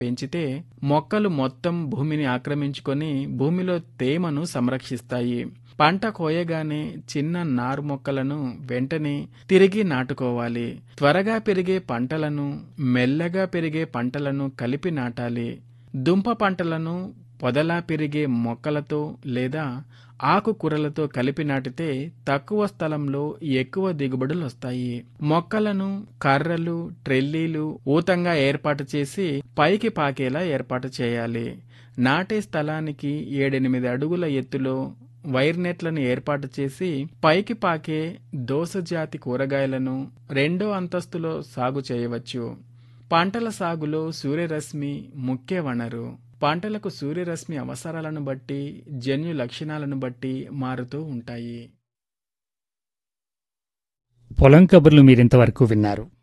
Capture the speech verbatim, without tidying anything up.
పెంచితే మొక్కలు మొత్తం భూమిని ఆక్రమించుకొని భూమిలో తేమను సంరక్షిస్తాయి. పంట కోయగానే చిన్న నారు మొక్కలను వెంటనే తిరిగి నాటుకోవాలి. త్వరగా పెరిగే పంటలను, మెల్లగా పెరిగే పంటలను కలిపి నాటాలి. దుంప పంటలను పొదలా పెరిగే మొక్కలతో లేదా ఆకుకూరలతో కలిపి నాటితే తక్కువ స్థలంలో ఎక్కువ దిగుబడులు వస్తాయి. మొక్కలను కర్రలు, ట్రెల్లీలు ఊతంగా ఏర్పాటు చేసి పైకి పాకేలా ఏర్పాటు చేయాలి. నాటే స్థలానికి ఏడెనిమిది అడుగుల ఎత్తులో వైర్ నెట్లను ఏర్పాటు చేసి పైకి పాకే దోసజాతి కూరగాయలను రెండో అంతస్తులో సాగు చేయవచ్చు. పంటల సాగులో సూర్యరశ్మి ముఖ్య వనరు. పంటలకు సూర్యరశ్మి అవసరాలను బట్టి, జన్యు లక్షణాలను బట్టి మారుతూ ఉంటాయి. పొలం కబుర్లు మీరింతవరకు విన్నారు.